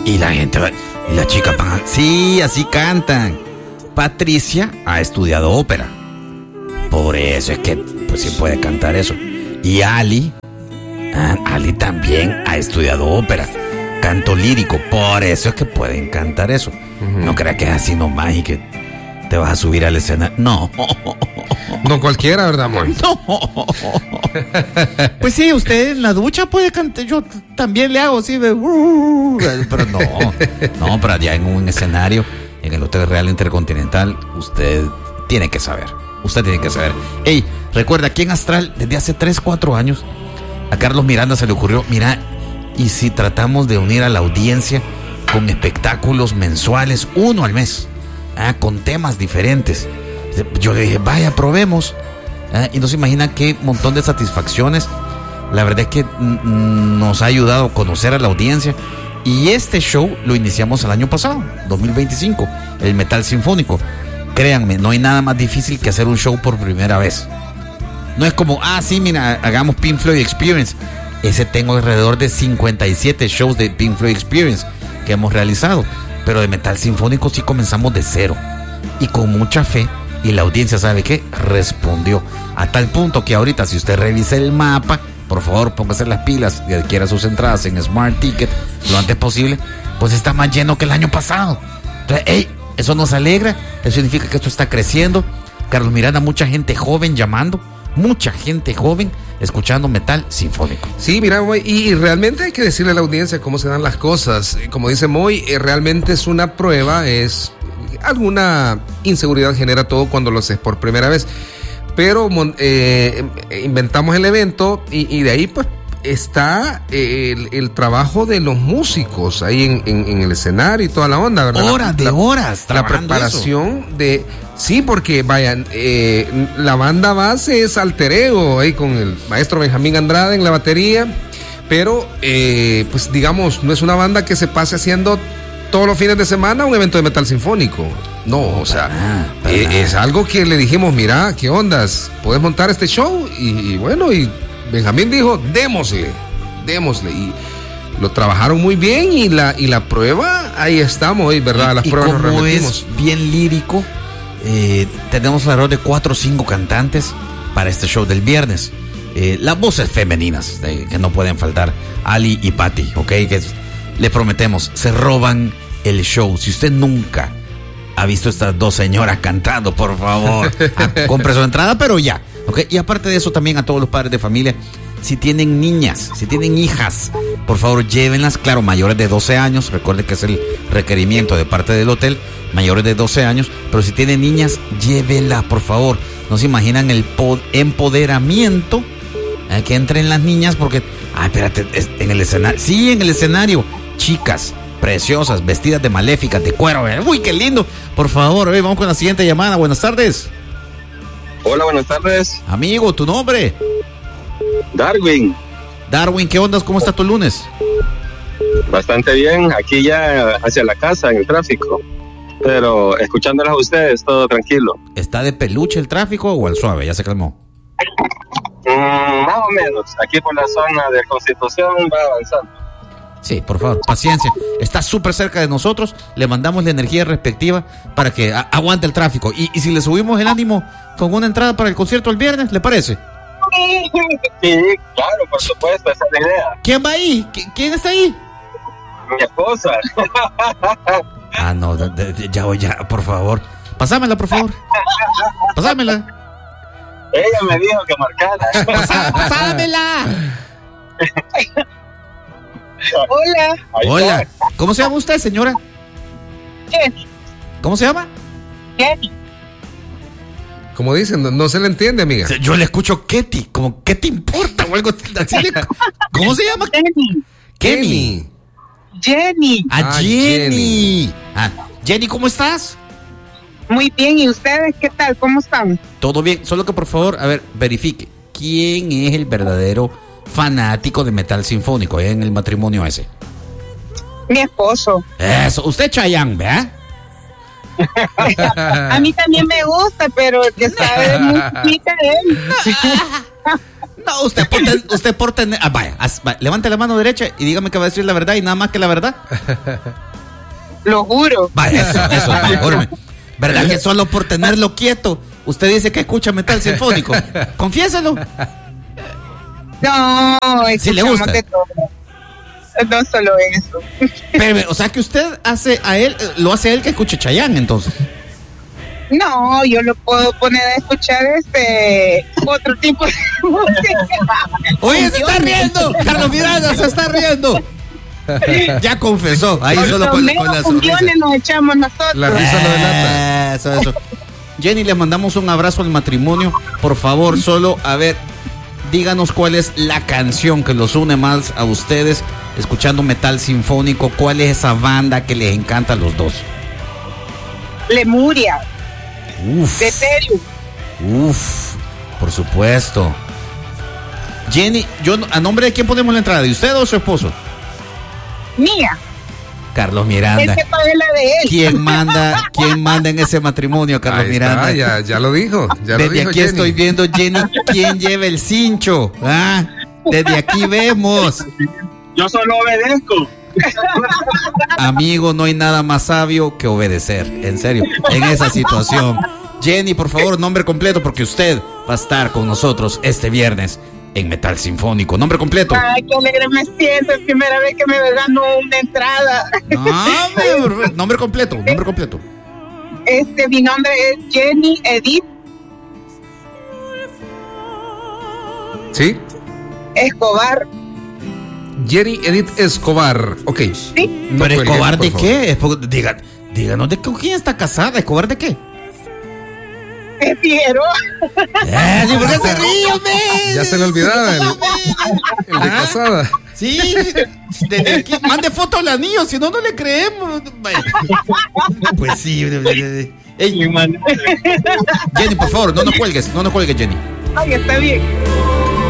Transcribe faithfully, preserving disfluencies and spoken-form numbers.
Y la gente, y la chica, sí, así cantan. Patricia ha estudiado ópera. Por eso es que, pues sí puede cantar eso. Y Ali, ah, Ali también ha estudiado ópera. Canto lírico, por eso es que pueden cantar eso. Uh-huh. No creas que es así nomás y que te vas a subir al escenario. No. No cualquiera, ¿verdad, amor? No. Pues sí, usted en la ducha puede cantar. Yo también le hago así de... Pero no, no, pero allá en un escenario, en el Hotel Real Intercontinental, usted tiene que saber. Usted tiene que saber. Ey, recuerda, aquí en Astral, desde hace tres, cuatro años, a Carlos Miranda se le ocurrió, mira, ¿y si tratamos de unir a la audiencia con espectáculos mensuales, uno al mes, ah, con temas diferentes? Yo le dije, vaya, probemos. Ah, y no se imagina qué montón de satisfacciones. La verdad es que n- nos ha ayudado a conocer a la audiencia. Y este show lo iniciamos el año pasado, dos mil veinticinco, el Metal Sinfónico. Créanme, no hay nada más difícil que hacer un show por primera vez. No es como, ah, sí, mira, hagamos Pink Floyd Experience. Ese tengo alrededor de cincuenta y siete shows de Pink Floyd Experience que hemos realizado. Pero de Metal Sinfónico sí comenzamos de cero. Y con mucha fe. Y la audiencia, ¿sabe qué? Respondió. A tal punto que ahorita, si usted revisa el mapa, por favor, póngase las pilas y adquiera sus entradas en Smart Ticket lo antes posible, pues está más lleno que el año pasado. Entonces, hey, eso nos alegra. Eso significa que esto está creciendo. Carlos Miranda, mucha gente joven llamando. Mucha gente joven escuchando metal sinfónico. Sí, mira, Moy, y, y realmente hay que decirle a la audiencia cómo se dan las cosas. Como dice Moy, eh, realmente es una prueba, es alguna inseguridad genera todo cuando lo haces por primera vez. Pero eh, inventamos el evento y, y de ahí pues está el, el trabajo de los músicos ahí en, en, en el escenario y toda la onda, ¿verdad? Horas de la, horas. La preparación eso. de... Sí, porque vayan, eh, la banda base es Alter Ego, ahí con el maestro Benjamín Andrade en la batería, pero eh, pues digamos, no es una banda que se pase haciendo todos los fines de semana un evento de metal sinfónico. No, o sea, ah, eh, es algo que le dijimos, mira, ¿qué ondas? ¿Puedes montar este show? Y, y bueno, y Benjamín dijo, démosle, démosle. Y lo trabajaron muy bien y la, y la prueba, ahí estamos, ¿verdad? Las y, pruebas y como nos repetimos. Es bien lírico, eh, tenemos alrededor de cuatro o cinco cantantes para este show del viernes. Eh, las voces femeninas eh, que no pueden faltar, Ali y Patty, ¿ok? Que es, le prometemos, se roban el show. Si usted nunca ha visto estas dos señoras cantando, por favor, compre su entrada, pero ya, ¿ok? Y aparte de eso, también a todos los padres de familia, si tienen niñas, si tienen hijas, por favor, llévenlas, claro, mayores de doce años, recuerde que es el requerimiento de parte del hotel, mayores de doce años, pero si tienen niñas, llévenlas, por favor. No se imaginan el pod- empoderamiento eh, que entren las niñas, porque, ay, espérate, en el escenario, sí, en el escenario, chicas preciosas, vestidas de maléficas, de cuero, ¿eh? Uy, qué lindo. Por favor, eh, vamos con la siguiente llamada. Buenas tardes. Hola, buenas tardes. Amigo, ¿tu nombre? Darwin. Darwin, ¿qué ondas? ¿Cómo está tu lunes? Bastante bien, aquí ya hacia la casa, en el tráfico. Pero escuchándolas a ustedes, todo tranquilo. ¿Está de peluche el tráfico o al suave? Ya se calmó. Mm, más o menos, aquí por la zona de Constitución va avanzando. Sí, por favor, paciencia. Está súper cerca de nosotros. Le mandamos la energía respectiva para que a- aguante el tráfico. Y, y si le subimos el ánimo con una entrada para el concierto el viernes, ¿le parece? Sí, claro, por supuesto, esa es la idea. ¿Quién va ahí? ¿Qui- ¿Quién está ahí? Mi esposa. Ah, no, de, de, de, ya voy, ya, por favor. Pasámela, por favor. Pasámela. Ella me dijo que marcara. Pasá, pasámela. Hola. Ahí Hola. está. ¿Cómo se llama usted, señora? Jenny. ¿Cómo se llama? Jenny. Como dicen, no, no se le entiende, amiga. Yo le escucho Ketty, como ¿qué te importa? O algo así le- ¿Cómo se llama? Jenny. Kenny. Jenny. Ah, Ah, Jenny. Jenny. Ah, Jenny, ¿cómo estás? Muy bien, ¿y ustedes qué tal? ¿Cómo están? Todo bien, solo que por favor, a ver, verifique. ¿Quién es el verdadero fanático de metal sinfónico eh, en el matrimonio ese? Mi esposo. Eso, usted Chayanne, ¿verdad? A mí también me gusta, pero el que sabe de música es él. No, usted por, ten, usted por tener... Ah, vaya, as, vaya, levante la mano derecha y dígame que va a decir la verdad y nada más que la verdad. Lo juro. Vaya, eso, eso, vaya, ¿verdad que solo por tenerlo quieto usted dice que escucha metal sinfónico? Confiéselo. No, si le gusta. De todo. No solo eso. Pero, o sea que usted hace a él, lo hace a él que escuche Chayanne, entonces. No, yo lo puedo poner a escuchar este otro tipo de música. Oye, se está riendo, Carlos Miranda se está riendo. Ya confesó, ahí Por solo con, con las sonrisas nos echamos nosotros. La risa lo delata. Eso, eso. Jenny, le mandamos un abrazo al matrimonio. Por favor, solo, a ver, díganos cuál es la canción que los une más a ustedes escuchando metal sinfónico. ¿Cuál es esa banda que les encanta a los dos? Lemuria. Uf. De serio. Uf, por supuesto. Jenny, yo, ¿a nombre de quién ponemos la entrada? ¿De usted o su esposo? Mía. Carlos Miranda. Es que pague la de él. ¿Quién manda, quién manda en ese matrimonio, Carlos Ahí Miranda? está, ya, ya lo dijo. Ya Desde lo dijo aquí Jenny. estoy viendo, Jenny, quién lleva el cincho. ¿Ah? Desde aquí vemos. Yo solo obedezco. Amigo, no hay nada más sabio que obedecer. En serio, en esa situación. Jenny, por favor, nombre completo, porque usted va a estar con nosotros este viernes en Metal Sinfónico. Nombre completo. Ay, qué alegre me siento. Es primera vez que me gano una entrada. No, nombre completo, nombre completo. Este, mi nombre es Jenny Edith ¿Sí? Escobar. Jenny Edith Escobar. Ok. Sí. No ¿Pero cuelgue, Escobar por de favor. qué? Es porque- Diga, díganos de con quién está casada. ¿Escobar de qué? De Figueroa. Eh, ¿sí, ¿por qué se ríe, hombre? Ya se le olvidaba el, el de Ah. casada. Sí, desde aquí, mande foto al anillo, si no, no le creemos. Vaya. Pues sí. Ey, Jenny, por favor, no nos cuelgues, no nos cuelgues, Jenny. Ay, está bien.